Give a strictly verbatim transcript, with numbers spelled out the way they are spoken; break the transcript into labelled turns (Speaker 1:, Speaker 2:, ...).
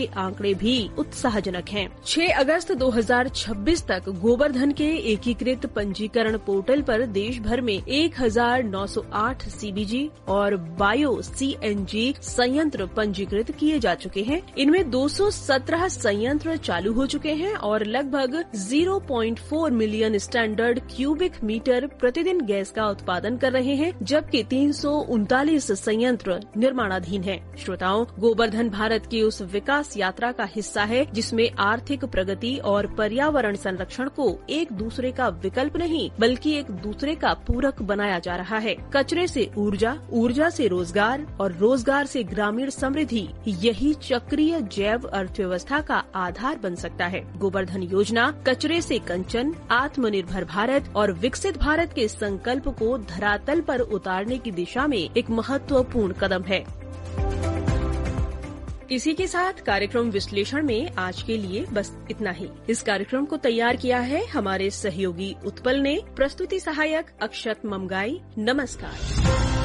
Speaker 1: के आंकड़े भी उत्साहजनक हैं। छह अगस्त दो हज़ार छब्बीस तक गोबरधन के एकीकृत पंजीकरण पोर्टल पर देश भर में एक हजार नौ सौ आठ सीबीजी और बायो सीएनजी संयंत्र पंजीकृत किए जा चुके हैं। इनमें दो सौ सत्रह संयंत्र चालू हो चुके हैं और लगभग ज़ीरो पॉइंट चार मिलियन स्टैंडर्ड क्यूबिक मीटर प्रतिदिन गैस का उत्पादन कर रहे हैं, जबकि तीन सौ उनतालीस संयंत्र निर्माणाधीन हैं। श्रोताओं, गोबरधन भारत की उस विकास यात्रा का हिस्सा है जिसमें आर्थिक प्रगति और पर्यावरण संरक्षण को एक दूसरे का विकल्प नहीं बल्कि एक दूसरे का पूरक बनाया जा रहा है। कचरे से ऊर्जा, ऊर्जा से रोजगार और रोजगार से ग्रामीण समृद्धि, यही चक्रीय जैव अर्थव्यवस्था का आधार बन सकता है। गोबरधन योजना कचरे से कंचन, आत्मनिर्भर भारत और विकसित भारत के संकल्प को धरातल पर उतारने की दिशा में एक महत्वपूर्ण कदम है। इसी के साथ कार्यक्रम विश्लेषण में आज के लिए बस इतना ही। इस कार्यक्रम को तैयार किया है हमारे सहयोगी उत्पल ने। प्रस्तुति सहायक अक्षत ममगाई। नमस्कार।